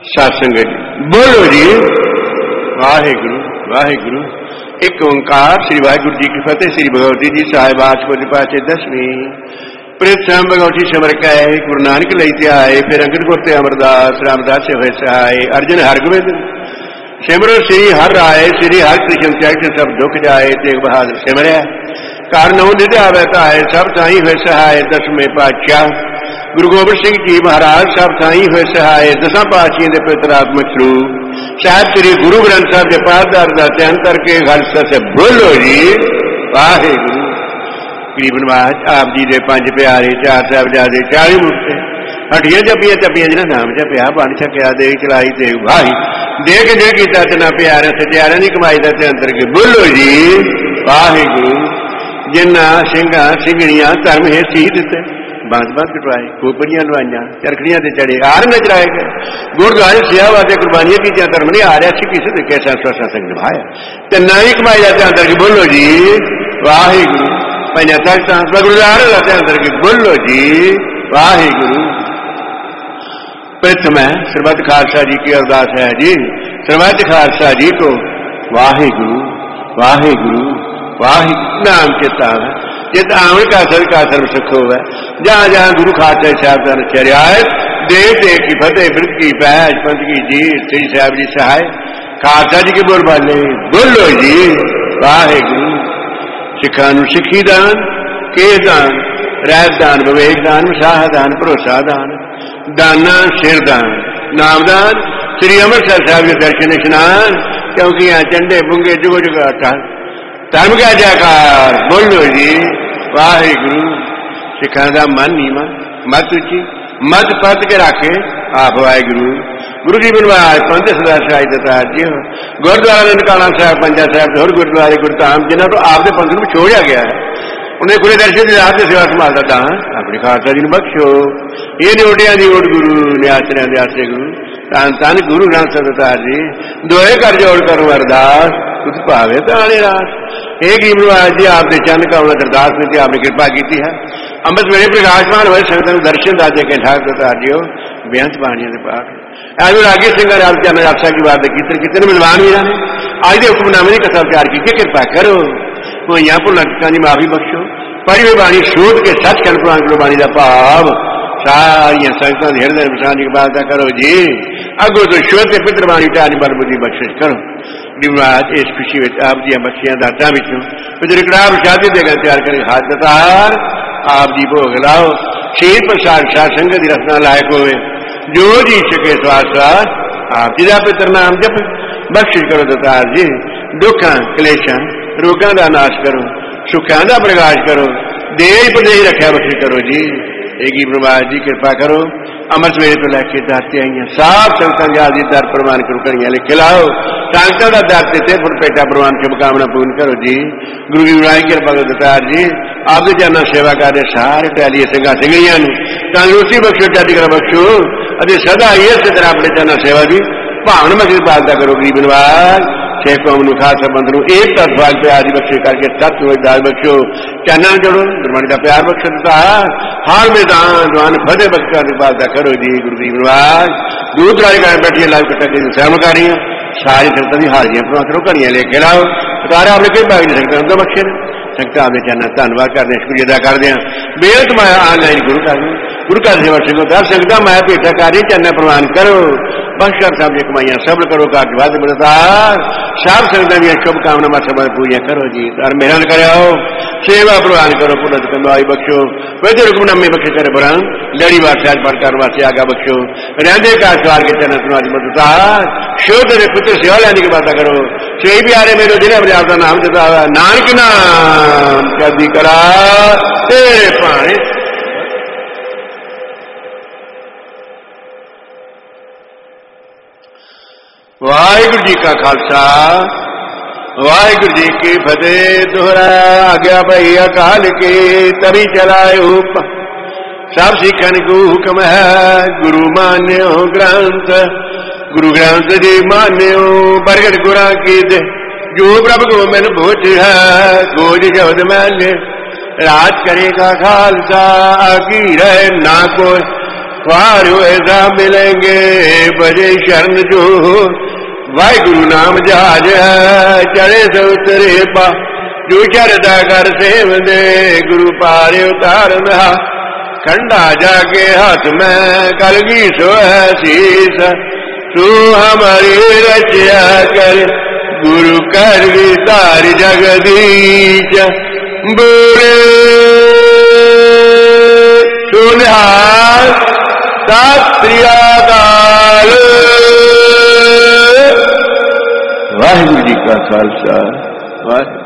सत्संग जी बोलो जी वाहिगुरु वाहिगुरु। एक ओंकार श्री वाहिगुरु जी की फतेह। श्री भगवती जी साहिब आठवीं पाचे 10वीं प्रेम भगवती समर कै गुरु नानक लई ध्याए। फिर अंगद गुर ते अमरदास रामदास से होए सहाय। अर्जुन हरगोबिंद सिमरो श्री हर राय। श्री हर कृष्ण चैत सब दुख जाए। तेग बहादुर सिमरया कारण निध आवे ताए। सब ताई होए सहाय। 10वें पातशाह गुरु गोबिंद सिंह जी महाराज सब थाई हुए सहाय। 10 पातशाहियों के पवित्रात्मक स्वरूप साहिब श्री गुरु ग्रंथ साहब के पाठदार का चयन करके खालसा से बोलो जी वाहिगुरु। करीबन आप जी के 5 प्यारे 4 साहिबजादे 40 मूर्ते हटिया जपिया चपिया जिन्हें नाम जपिया बन छकिया दे चलाई ते भाई दे के जे किया तना प्यारे सत्यारे की कमाई का चयन करके बोलो जी वाहिगुरु। जिन्ना सिंघा सिंघणियां धर्म है सी दिते बांस बांस कटवाए खोपड़ियां लवाइया चरखड़ियां से चढ़े हार न चढ़ाए गए। गुरुद्वारे सेवा वास्ते कुर्बानियां की धर्म नहीं आ रहा किसी ने कैसा सत्संग निभाया तो नवी कमाई जाते अंदर की बोलो जी वाहिगुरु। पंजा तख्त गुरुद्वारे जाते अंदर की बोलो जी वाहिगुरु। प्रथम है सरबत खालसा जी की अरदास है जी। सरबत खालसा जी को वाहिगुरु वाहिगुरु वाहिगुरु नाम चेता है जित आवन का सर्व सुख होगा। जहाँ जहाँ गुरु खालसा साहब का रियायत दे दे की फतेह वृत की पैज पंथ की जी श्री साहब जी सहाय। खालसा जी के बोल बाले बोलो जी वाहिगुरु। सिखा सिखी दान के दान रैत दान विवेक दान विसाह दान भरोसा दान दाना सिर दान नामदान श्री अमृतसर साहब के दर्शन स्नान। क्योंकि यहाँ चंडे बुंगे जुगो जुगा धर्म का जयकार बोलो जी वाहिगुरु। सिखा का मन नीमा मत उची मत पत के रखे आप वाहिगुरु। गुरु जी बनवाज पंथ सदा शाही दतार जी गुरुद्वारा ननकाना साहब पंजा साहब होर गुरुद्वारे गुरधाम जिन्हों तो आपके पंथ में छोड़िया गया है उन्हें खुले दर्शन की रात सेवा संभालता दान अपने खालसा जी बख्शो। ये नोटिया की ओट गुरु न्यासरिया के आश्रय गुरु धन धन गुरु ग्रंथ साहब दतार जी दोए कर जोड़ करो अरदास कुछ भावे तो आने रास। हे गरीब जी आपके चंद का अरदास में आपने कृपा की है। अमृत वेले प्रकाशमान हुए संगत दर्शन दादे के ठाक दतार जी बेअंत बाणियों के पाठ आज रागी सिंह राज चंद आपसा की बात कीर्तन कितने मिलवान वीर ने आज के हुक्मनामे का सत्कार कीजिए कृपा करो तो यहाँ पर लटका की माफी बख्शो। पढ़ी हुई बाणी शोध के सच कल पुराण बाणी का भाव सारिया संगत हृदय प्रसाद की बात करो जी अगो तो शोध के पित्र बाणी टारी बल बुद्धि बख्शिश करो। निवाज इस खुशी में आप जी बख्शियां दाता बिचों फिर रिकड़ाब शादी देगा तैयार करें हाथ दतार आप जी भोग लाओ। शीर प्रसाद साध संगत की रचना लायक होवे जो जी सके स्वास स्वास आप जी का पितर नाम जप बख्शिश करो दतार जी। दुखा क्लेशा रोगों का नाश करो सुखा का प्रकाश करो देश प्रदेश रखा बख्शिश करो जी। एक ही प्रभात जी कृपा करो। अमृत वेले तो लैके दाते आई साफ संगत आदि दर प्रवान करो कड़ियां लिख खिलाओ संगत का दाते थे फुट पेटा प्रवान शुभकामना पूर्ण करो जी। गुरु की बुराई कृपा करो दतार जी आप जाना सेवा कार्य सारे टहलिए सिंगा सिंगड़िया तंदुरुस्ती बख्शो जाति कर बख्शो अरे सदा ये तरह अपने जाना सेवा की भावना में पालता करो गरीब निवाज छे कौम खास संबंध एक तत्भाग प्यार बख्शे करके तत्व बख्शो चैनल जोड़ो गुरबाणी का प्यार बख्श देता हर मैदान जवान फतेह बख्श पालता करो जी। गुरु गरीब निवाज दूध राज बैठिए लाइव कट्टा के सहमकारियां सारी संगत की हाजियां प्रवान करो घड़ियां लेके लाओ सारे आपने कई भाग संगत को बख्शे संगत आपने चैनल धन्यवाद करते शुक्रिया अदा करते हैं। बेहद माया ऑनलाइन गुरु का सेवा सिंह संगत माया भेटा कार्य चैनल प्रवान करो बख्शर साहब कमाइया सब करो का बाद मददार सब संगत शुभकामना सब पूरियां करो जी और मेहरबान करो सेवा प्रवान करो पुनः कंदवाई बख्शो वैसे रुकमनामे बख्शे करे बुरान लड़ी बात आज पढ़कार वास्ते आगा बख्शो रहने का सवार के चैनल तुम्हारी मददार शुद्ध पुत्र सेवा लेने की बात करो सही भी आ रहे मेरे जिले अपने आपका नाम देता नानक नाम कभी करा तेरे पाने। वाहिगुरु जी का खालसा वाहिगुरु जी की फतेह। दोहरा आज्ञा भई अकाल के तभी चलाए हुप सब सिखन को हुक्म है गुरु मान्यो ग्रंथ गुरु ग्रंथ जी मान्यो प्रगट गुरा की दे जो प्रभु गोबिंद भोज है गोज शब्द मैंने राज करेगा खालसा आकी रहे ना कोई वारो ऐसा मिलेंगे बजे शरण जो वाहिगुरु नाम जहाज है चढ़े से उतरे पा जो चरदा कर सेवदे गुरु पारे उतारना खंडा जाके हाथ में कलगी सो है शीस तू हमारी रचया कर गुरु कर वितार जगदीश बुरे सुनिहार सत श्री अकाल। वाहिगुरु जी का खालसा वाहिगुरु।